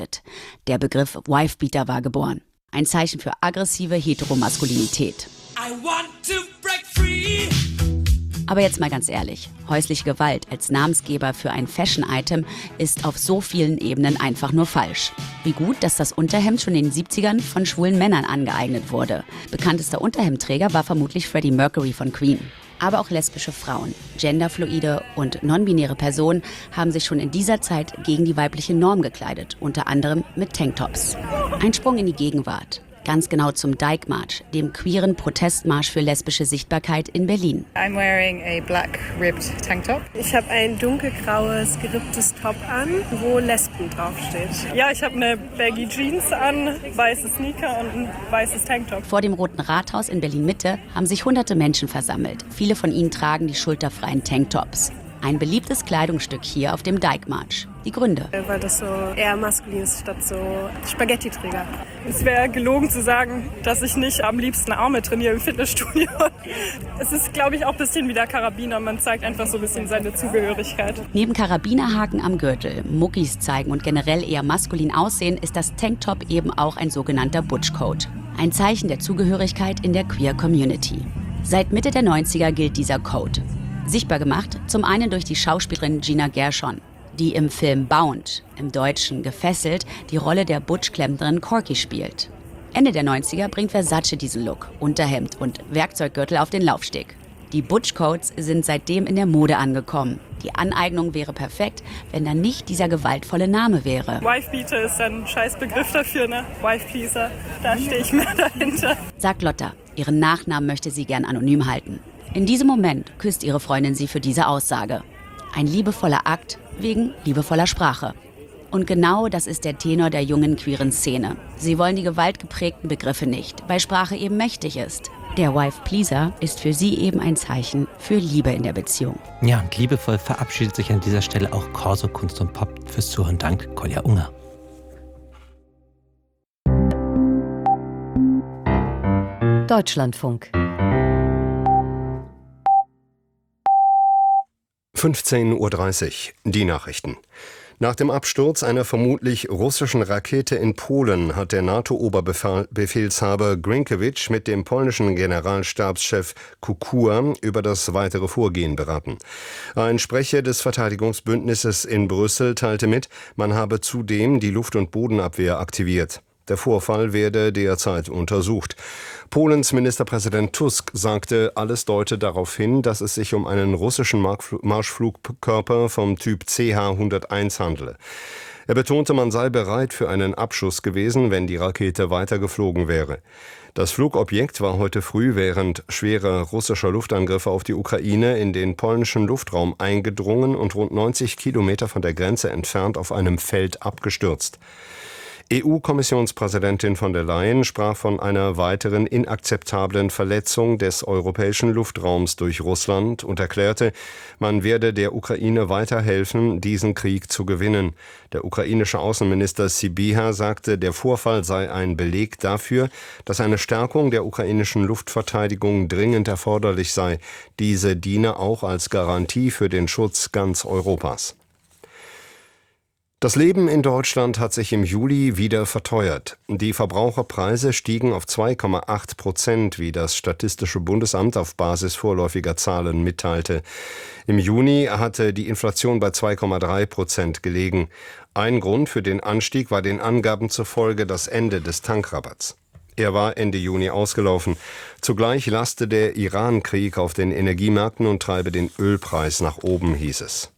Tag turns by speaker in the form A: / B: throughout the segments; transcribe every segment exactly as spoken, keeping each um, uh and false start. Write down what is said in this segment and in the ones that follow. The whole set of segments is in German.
A: Der Begriff Wifebeater war geboren. Ein Zeichen für aggressive Heteromaskulinität. I want to break free. Aber jetzt mal ganz ehrlich, häusliche Gewalt als Namensgeber für ein Fashion-Item ist auf so vielen Ebenen einfach nur falsch. Wie gut, dass das Unterhemd schon in den siebzigern von schwulen Männern angeeignet wurde. Bekanntester Unterhemdträger war vermutlich Freddie Mercury von Queen. Aber auch lesbische Frauen, genderfluide und non-binäre Personen haben sich schon in dieser Zeit gegen die weibliche Norm gekleidet, unter anderem mit Tanktops. Ein Sprung in die Gegenwart. Ganz genau zum Dyke-March, dem queeren Protestmarsch für lesbische Sichtbarkeit in Berlin.
B: I'm wearing a black ribbed tank top.
C: Ich habe ein dunkelgraues geripptes Top an, wo Lesben draufsteht.
D: Ja, ich habe eine baggy Jeans an, weiße Sneaker und ein weißes Tanktop.
A: Vor dem Roten Rathaus in Berlin-Mitte haben sich hunderte Menschen versammelt. Viele von ihnen tragen die schulterfreien Tanktops. Ein beliebtes Kleidungsstück hier auf dem Dyke-March. Die Gründe.
C: Weil das so eher maskulin ist, statt so Spaghetti-Träger.
D: Es wäre gelogen zu sagen, dass ich nicht am liebsten Arme trainiere im Fitnessstudio. Es ist, glaube ich, auch ein bisschen wie der Karabiner. Man zeigt einfach so ein bisschen seine Zugehörigkeit.
A: Neben Karabinerhaken am Gürtel, Muckis zeigen und generell eher maskulin aussehen, ist das Tanktop eben auch ein sogenannter Butch-Code. Ein Zeichen der Zugehörigkeit in der Queer-Community. Seit Mitte der neunziger gilt dieser Code. Sichtbar gemacht zum einen durch die Schauspielerin Gina Gershon, die im Film Bound, im Deutschen Gefesselt, die Rolle der Butch-Klempnerin Corky spielt. Ende der neunziger bringt Versace diesen Look, Unterhemd und Werkzeuggürtel auf den Laufsteg. Die Butch-Codes sind seitdem in der Mode angekommen. Die Aneignung wäre perfekt, wenn da nicht dieser gewaltvolle Name wäre.
D: Wifebeater ist ein scheiß Begriff dafür, ne? Wifepleaser, da stehe ich mehr dahinter.
A: Sagt Lotta, ihren Nachnamen möchte sie gern anonym halten. In diesem Moment küsst ihre Freundin sie für diese Aussage. Ein liebevoller Akt wegen liebevoller Sprache. Und genau das ist der Tenor der jungen queeren Szene. Sie wollen die gewaltgeprägten Begriffe nicht, weil Sprache eben mächtig ist. Der Wife-Pleaser ist für sie eben ein Zeichen für Liebe in der Beziehung.
E: Ja, und liebevoll verabschiedet sich an dieser Stelle auch Corso Kunst und Pop. Fürs Zuhören Dank, Kolja Unger.
F: Deutschlandfunk.
G: fünfzehn Uhr dreißig, die Nachrichten. Nach dem Absturz einer vermutlich russischen Rakete in Polen hat der NATO-Oberbefehlshaber Grynkewicz mit dem polnischen Generalstabschef Kukua über das weitere Vorgehen beraten. Ein Sprecher des Verteidigungsbündnisses in Brüssel teilte mit, man habe zudem die Luft- und Bodenabwehr aktiviert. Der Vorfall werde derzeit untersucht. Polens Ministerpräsident Tusk sagte, alles deute darauf hin, dass es sich um einen russischen Marschflugkörper vom Typ C H hunderteins handele. Er betonte, man sei bereit für einen Abschuss gewesen, wenn die Rakete weitergeflogen wäre. Das Flugobjekt war heute früh während schwerer russischer Luftangriffe auf die Ukraine in den polnischen Luftraum eingedrungen und rund neunzig Kilometer von der Grenze entfernt auf einem Feld abgestürzt. E U-Kommissionspräsidentin von der Leyen sprach von einer weiteren inakzeptablen Verletzung des europäischen Luftraums durch Russland und erklärte, man werde der Ukraine weiterhelfen, diesen Krieg zu gewinnen. Der ukrainische Außenminister Sybiha sagte, der Vorfall sei ein Beleg dafür, dass eine Stärkung der ukrainischen Luftverteidigung dringend erforderlich sei. Diese diene auch als Garantie für den Schutz ganz Europas. Das Leben in Deutschland hat sich im Juli wieder verteuert. Die Verbraucherpreise stiegen auf zwei Komma acht Prozent, wie das Statistische Bundesamt auf Basis vorläufiger Zahlen mitteilte. Im Juni hatte die Inflation bei zwei Komma drei Prozent gelegen. Ein Grund für den Anstieg war den Angaben zufolge das Ende des Tankrabatts. Er war Ende Juni ausgelaufen. Zugleich laste der Iran-Krieg auf den Energiemärkten und treibe den Ölpreis nach oben, hieß es.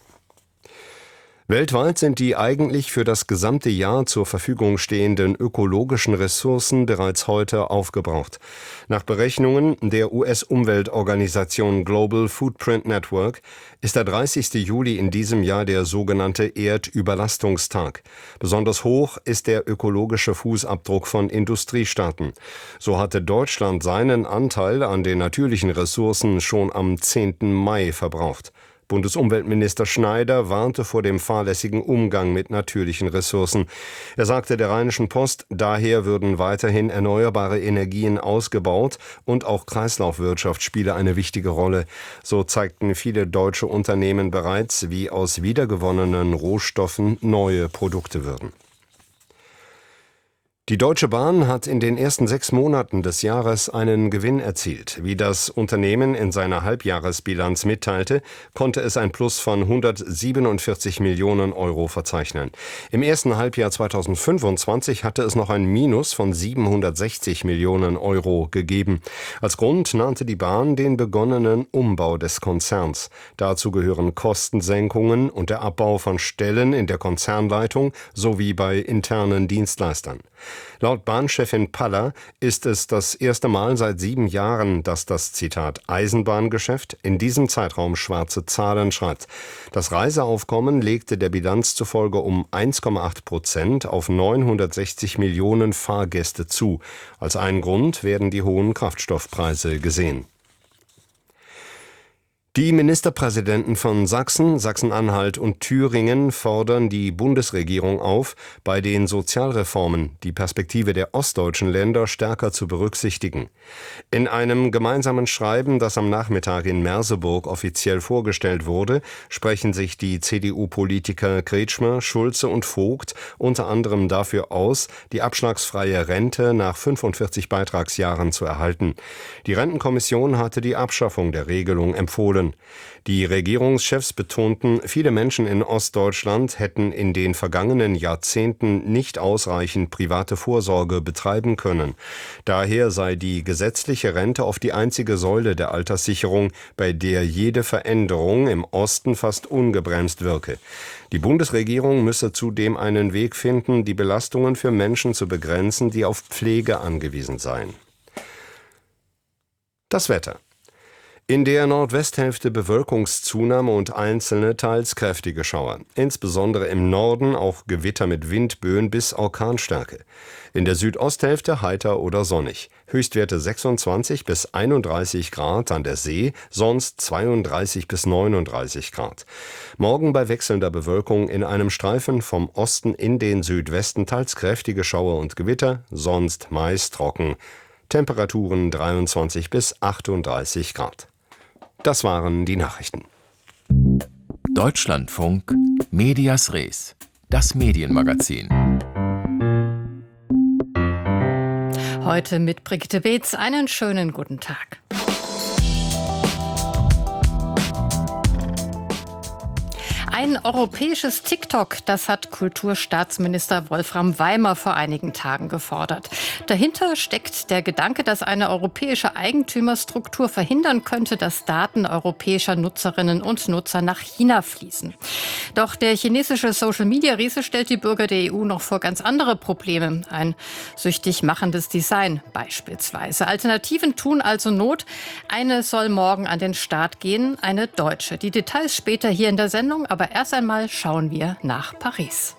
G: Weltweit sind die eigentlich für das gesamte Jahr zur Verfügung stehenden ökologischen Ressourcen bereits heute aufgebraucht. Nach Berechnungen der U S-Umweltorganisation Global Footprint Network ist der dreißigste Juli in diesem Jahr der sogenannte Erdüberlastungstag. Besonders hoch ist der ökologische Fußabdruck von Industriestaaten. So hatte Deutschland seinen Anteil an den natürlichen Ressourcen schon am zehnten Mai verbraucht. Bundesumweltminister Schneider warnte vor dem fahrlässigen Umgang mit natürlichen Ressourcen. Er sagte der Rheinischen Post, daher würden weiterhin erneuerbare Energien ausgebaut und auch Kreislaufwirtschaft spiele eine wichtige Rolle. So zeigten viele deutsche Unternehmen bereits, wie aus wiedergewonnenen Rohstoffen neue Produkte würden. Die Deutsche Bahn hat in den ersten sechs Monaten des Jahres einen Gewinn erzielt. Wie das Unternehmen in seiner Halbjahresbilanz mitteilte, konnte es ein Plus von hundertsiebenundvierzig Millionen Euro verzeichnen. Im ersten Halbjahr zweitausendfünfundzwanzig hatte es noch ein Minus von siebenhundertsechzig Millionen Euro gegeben. Als Grund nannte die Bahn den begonnenen Umbau des Konzerns. Dazu gehören Kostensenkungen und der Abbau von Stellen in der Konzernleitung sowie bei internen Dienstleistern. Laut Bahnchefin Paller ist es das erste Mal seit sieben Jahren, dass das, Zitat, Eisenbahngeschäft in diesem Zeitraum schwarze Zahlen schreibt. Das Reiseaufkommen legte der Bilanz zufolge um eins Komma acht Prozent auf neunhundertsechzig Millionen Fahrgäste zu. Als ein Grund werden die hohen Kraftstoffpreise gesehen. Die Ministerpräsidenten von Sachsen, Sachsen-Anhalt und Thüringen fordern die Bundesregierung auf, bei den Sozialreformen die Perspektive der ostdeutschen Länder stärker zu berücksichtigen. In einem gemeinsamen Schreiben, das am Nachmittag in Merseburg offiziell vorgestellt wurde, sprechen sich die C D U-Politiker Kretschmer, Schulze und Vogt unter anderem dafür aus, die abschlagsfreie Rente nach fünfundvierzig Beitragsjahren zu erhalten. Die Rentenkommission hatte die Abschaffung der Regelung empfohlen. Die Regierungschefs betonten, viele Menschen in Ostdeutschland hätten in den vergangenen Jahrzehnten nicht ausreichend private Vorsorge betreiben können. Daher sei die gesetzliche Rente oft die einzige Säule der Alterssicherung, bei der jede Veränderung im Osten fast ungebremst wirke. Die Bundesregierung müsse zudem einen Weg finden, die Belastungen für Menschen zu begrenzen, die auf Pflege angewiesen seien. Das Wetter. In der Nordwesthälfte Bewölkungszunahme und einzelne, teils kräftige Schauer. Insbesondere im Norden auch Gewitter mit Windböen bis Orkanstärke. In der Südosthälfte heiter oder sonnig. Höchstwerte sechsundzwanzig bis einunddreißig Grad an der See, sonst zweiunddreißig bis neununddreißig Grad. Morgen bei wechselnder Bewölkung in einem Streifen vom Osten in den Südwesten teils kräftige Schauer und Gewitter, sonst meist trocken. Temperaturen dreiundzwanzig bis achtunddreißig Grad. Das waren die Nachrichten.
F: Deutschlandfunk Medias Res, das Medienmagazin.
H: Heute mit Brigitte Beetz. Einen schönen guten Tag. Ein europäisches TikTok, das hat Kulturstaatsminister Wolfram Weimer vor einigen Tagen gefordert. Dahinter steckt der Gedanke, dass eine europäische Eigentümerstruktur verhindern könnte, dass Daten europäischer Nutzerinnen und Nutzer nach China fließen. Doch der chinesische Social-Media-Riese stellt die Bürger der E U noch vor ganz andere Probleme. Ein süchtig machendes Design beispielsweise. Alternativen tun also Not. Eine soll morgen an den Start gehen, eine deutsche. Die Details später hier in der Sendung, aber erst einmal schauen wir nach Paris.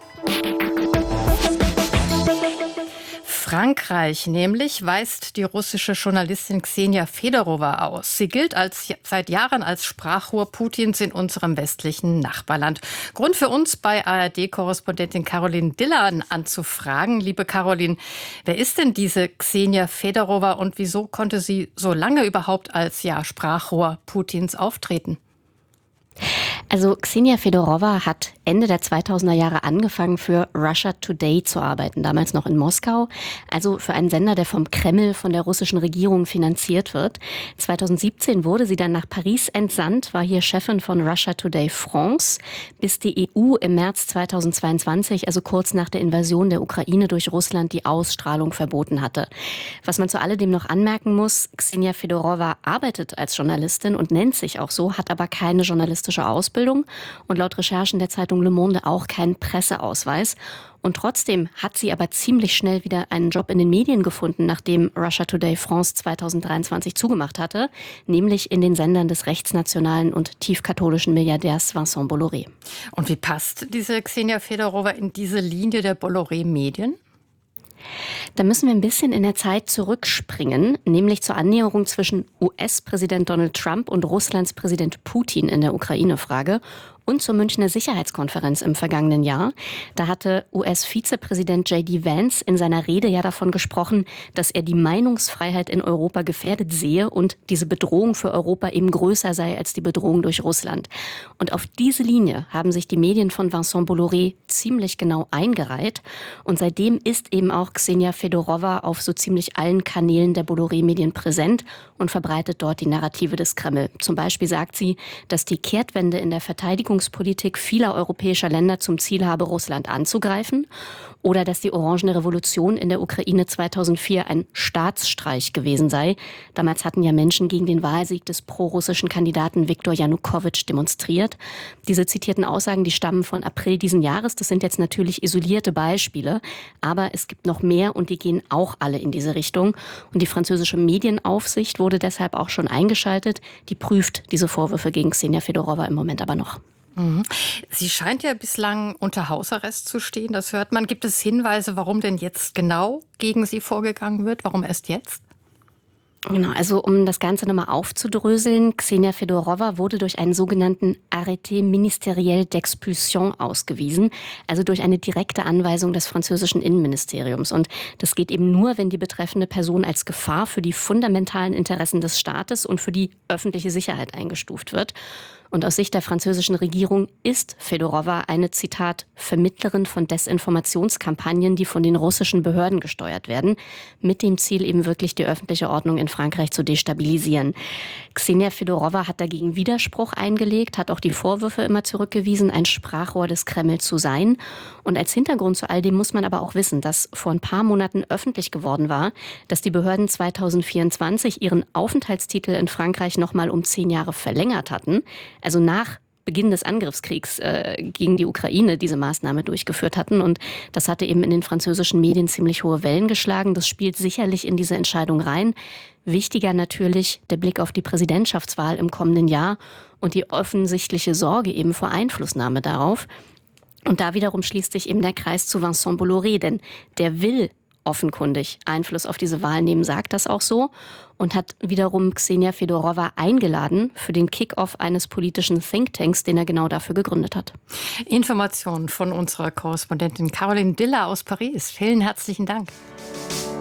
H: Frankreich nämlich weist die russische Journalistin Ksenia Fedorova aus. Sie gilt als, seit Jahren als Sprachrohr Putins in unserem westlichen Nachbarland. Grund für uns, bei A R D-Korrespondentin Caroline Dillan anzufragen. Liebe Caroline, wer ist denn diese Ksenia Fedorova und wieso konnte sie so lange überhaupt als ja, Sprachrohr Putins auftreten?
I: Also Ksenia Fedorova hat Ende der zweitausender Jahre angefangen, für Russia Today zu arbeiten, damals noch in Moskau, also für einen Sender, der vom Kreml, von der russischen Regierung finanziert wird. zweitausendsiebzehn wurde sie dann nach Paris entsandt, war hier Chefin von Russia Today France, bis die E U im März zweitausendzweiundzwanzig, also kurz nach der Invasion der Ukraine durch Russland, die Ausstrahlung verboten hatte. Was man zu alledem noch anmerken muss, Ksenia Fedorova arbeitet als Journalistin und nennt sich auch so, hat aber keine journalistische Ausbildung und laut Recherchen der Zeitung Le Monde auch keinen Presseausweis. Und trotzdem hat sie aber ziemlich schnell wieder einen Job in den Medien gefunden, nachdem Russia Today France zweitausenddreiundzwanzig zugemacht hatte, nämlich in den Sendern des rechtsnationalen und tiefkatholischen Milliardärs Vincent Bolloré.
H: Und wie passt diese Ksenia Fedorova in diese Linie der Bolloré-Medien?
I: Da müssen wir ein bisschen in der Zeit zurückspringen, nämlich zur Annäherung zwischen U S-Präsident Donald Trump und Russlands Präsident Putin in der Ukraine-Frage und zur Münchner Sicherheitskonferenz im vergangenen Jahr. Da hatte U S-Vizepräsident J D Vance in seiner Rede ja davon gesprochen, dass er die Meinungsfreiheit in Europa gefährdet sehe und diese Bedrohung für Europa eben größer sei als die Bedrohung durch Russland. Und auf diese Linie haben sich die Medien von Vincent Bolloré ziemlich genau eingereiht. Und seitdem ist eben auch Ksenia Fedorova auf so ziemlich allen Kanälen der Bolloré-Medien präsent und verbreitet dort die Narrative des Kreml. Zum Beispiel sagt sie, dass die Kehrtwende in der Verteidigungspolitik vieler europäischer Länder zum Ziel habe, Russland anzugreifen, oder dass die Orangene Revolution in der Ukraine zweitausendvier ein Staatsstreich gewesen sei. Damals hatten ja Menschen gegen den Wahlsieg des prorussischen Kandidaten Viktor Janukowitsch demonstriert. Diese zitierten Aussagen, die stammen von April diesen Jahres. Das sind jetzt natürlich isolierte Beispiele, aber es gibt noch mehr und die gehen auch alle in diese Richtung. Und die französische Medienaufsicht wurde deshalb auch schon eingeschaltet. Die prüft diese Vorwürfe gegen Ksenia Fedorova im Moment aber noch.
H: Mhm. Sie scheint ja bislang unter Hausarrest zu stehen, das hört man. Gibt es Hinweise, warum denn jetzt genau gegen sie vorgegangen wird? Warum erst jetzt?
I: Genau, also um das Ganze nochmal aufzudröseln, Ksenia Fedorova wurde durch einen sogenannten Arrêté ministériel d'expulsion ausgewiesen, also durch eine direkte Anweisung des französischen Innenministeriums. Und das geht eben nur, wenn die betreffende Person als Gefahr für die fundamentalen Interessen des Staates und für die öffentliche Sicherheit eingestuft wird. Und aus Sicht der französischen Regierung ist Fedorova eine, Zitat, Vermittlerin von Desinformationskampagnen, die von den russischen Behörden gesteuert werden, mit dem Ziel eben wirklich die öffentliche Ordnung in Frankreich zu destabilisieren. Ksenia Fedorova hat dagegen Widerspruch eingelegt, hat auch die Vorwürfe immer zurückgewiesen, ein Sprachrohr des Kreml zu sein. Und als Hintergrund zu all dem muss man aber auch wissen, dass vor ein paar Monaten öffentlich geworden war, dass die Behörden zweitausendvierundzwanzig ihren Aufenthaltstitel in Frankreich nochmal um zehn Jahre verlängert hatten. Also nach Beginn des Angriffskriegs äh, gegen die Ukraine diese Maßnahme durchgeführt hatten. Und das hatte eben in den französischen Medien ziemlich hohe Wellen geschlagen. Das spielt sicherlich in diese Entscheidung rein. Wichtiger natürlich der Blick auf die Präsidentschaftswahl im kommenden Jahr und die offensichtliche Sorge eben vor Einflussnahme darauf. Und da wiederum schließt sich eben der Kreis zu Vincent Bolloré, denn der will offenkundig Einfluss auf diese Wahl nehmen, sagt das auch so und hat wiederum Ksenia Fedorova eingeladen für den Kick-Off eines politischen Thinktanks, den er genau dafür gegründet hat.
H: Informationen von unserer Korrespondentin Caroline Diller aus Paris. Vielen herzlichen Dank.